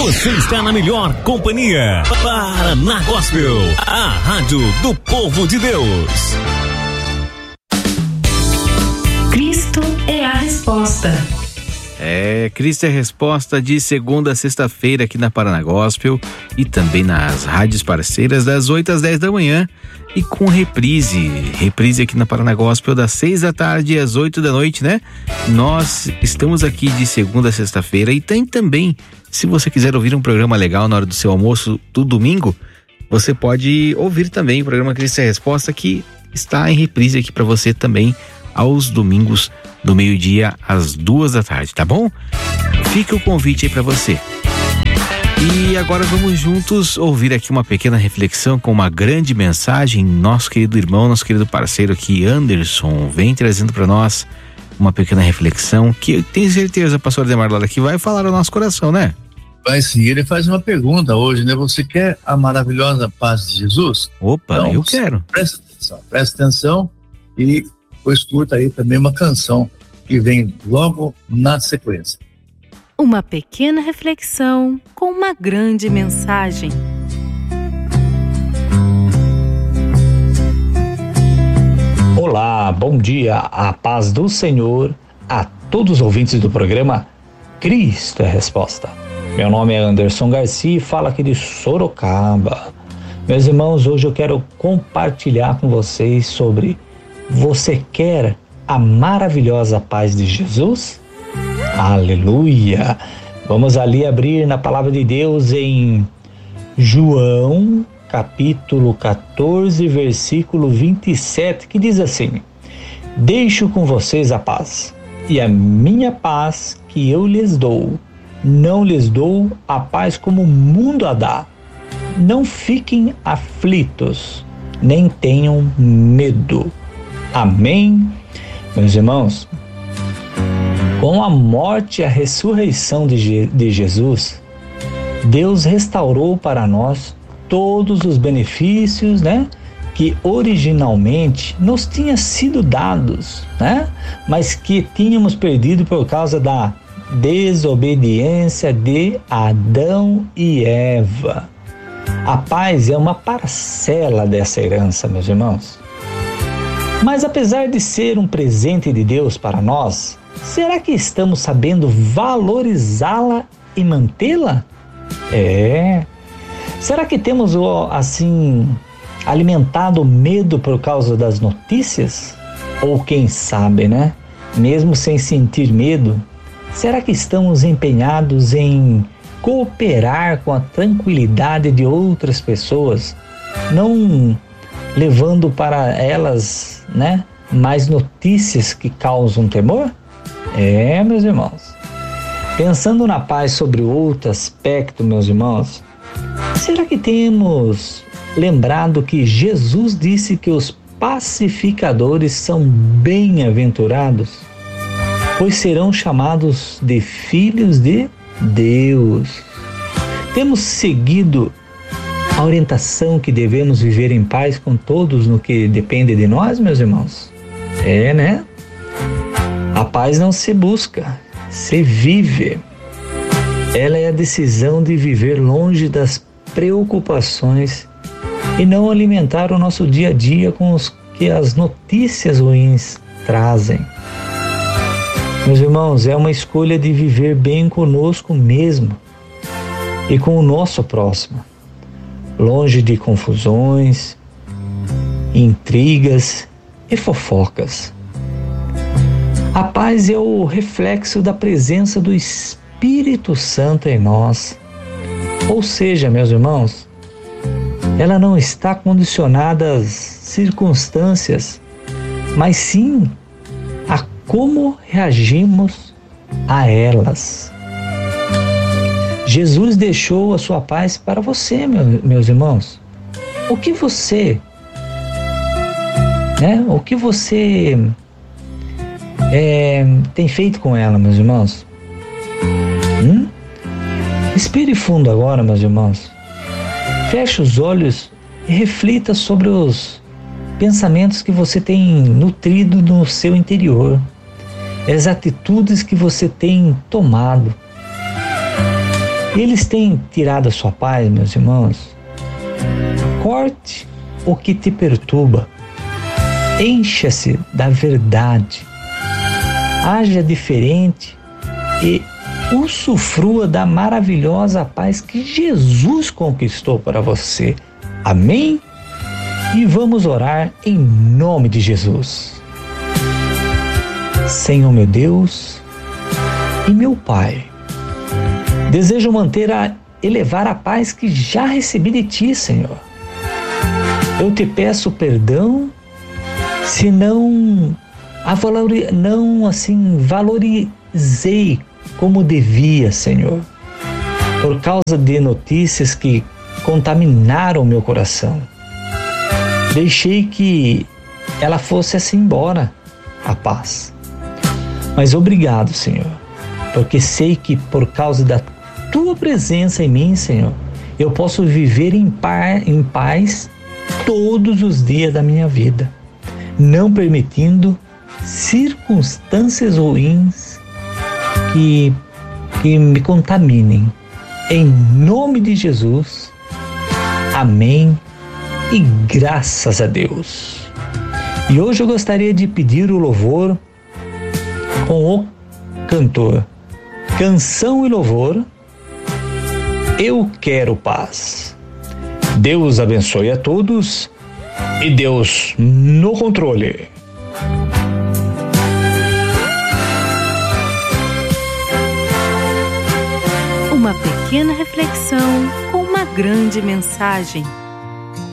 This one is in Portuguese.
Você está na melhor companhia. Paraná Gospel, a rádio do povo de Deus. Cristo é a resposta. Cristo é a resposta de segunda a sexta-feira aqui na Paraná Gospel e também nas rádios parceiras das 8 às 10 da manhã e com reprise aqui na Paraná Gospel das 6 da tarde às 8 da noite, né? Nós estamos aqui de segunda a sexta-feira e tem também, se você quiser ouvir um programa legal na hora do seu almoço do domingo, você pode ouvir também o programa Cristo é a Resposta, que está em reprise aqui para você também aos domingos do meio-dia às 2 da tarde, tá bom? Fica o convite aí para você. E agora vamos juntos ouvir aqui uma pequena reflexão com uma grande mensagem. Nosso querido irmão, nosso querido parceiro aqui, Anderson, vem trazendo para nós uma pequena reflexão que eu tenho certeza, pastor Ademar Lara, que vai falar ao nosso coração, né? Vai sim, ele faz uma pergunta hoje, né? Você quer a maravilhosa paz de Jesus? Opa, então, eu quero. Presta atenção e depois escuta aí também uma canção que vem logo na sequência. Uma pequena reflexão com uma grande mensagem. Olá, bom dia, a paz do Senhor a todos os ouvintes do programa Cristo é a Resposta. Meu nome é Anderson Garcia e falo aqui de Sorocaba. Meus irmãos, hoje eu quero compartilhar com vocês sobre: você quer a maravilhosa paz de Jesus? Aleluia! Vamos ali abrir na palavra de Deus em João, capítulo 14, versículo 27, que diz assim: deixo com vocês a paz, e a minha paz que eu lhes dou. Não lhes dou a paz como o mundo a dá. Não fiquem aflitos, nem tenham medo. Amém? Meus irmãos, com a morte e a ressurreição de Jesus, Deus restaurou para nós todos os benefícios, né, que originalmente nos tinham sido dados, né, mas que tínhamos perdido por causa da desobediência de Adão e Eva. A paz é uma parcela dessa herança, meus irmãos. Mas apesar de ser um presente de Deus para nós, será que estamos sabendo valorizá-la e mantê-la? Será que temos, assim, alimentado medo por causa das notícias? Ou quem sabe, né? Mesmo sem sentir medo, será que estamos empenhados em cooperar com a tranquilidade de outras pessoas, não levando para elas, né, mais notícias que causam temor? Meus irmãos, pensando na paz sobre outro aspecto, meus irmãos, será que temos lembrado que Jesus disse que os pacificadores são bem-aventurados, pois serão chamados de filhos de Deus? Temos seguido a orientação que devemos viver em paz com todos no que depende de nós, meus irmãos? Né? A paz não se busca, se vive. Ela é a decisão de viver longe das preocupações e não alimentar o nosso dia a dia com os que as notícias ruins trazem. Meus irmãos, é uma escolha de viver bem conosco mesmo e com o nosso próximo, longe de confusões, intrigas e fofocas. A paz é o reflexo da presença do Espírito Santo em nós. Ou seja, meus irmãos, ela não está condicionada às circunstâncias, mas sim a como reagimos a elas. Jesus deixou a sua paz para você, meus irmãos. O que você tem feito com ela, meus irmãos? Respire fundo agora, meus irmãos. Feche os olhos e reflita sobre os pensamentos que você tem nutrido no seu interior, as atitudes que você tem tomado. eles têm tirado a sua paz, meus irmãos. Corte o que te perturba. Encha-se da verdade. Haja diferente e usufrua da maravilhosa paz que Jesus conquistou para você. Amém? E vamos orar em nome de Jesus. Senhor meu Deus e meu Pai, desejo elevar a paz que já recebi de Ti, Senhor. Eu te peço perdão se não valorizei como devia, Senhor, por causa de notícias que contaminaram meu coração. Deixei que ela fosse assim embora, a paz. Mas obrigado, Senhor, porque sei que por causa da Tua presença em mim, Senhor, eu posso viver em paz todos os dias da minha vida, não permitindo circunstâncias ruins que me contaminem. Em nome de Jesus, amém e graças a Deus. E hoje eu gostaria de pedir o louvor com o cantor Canção e Louvor, Eu Quero Paz. Deus abençoe a todos e Deus no controle. Uma pequena reflexão com uma grande mensagem.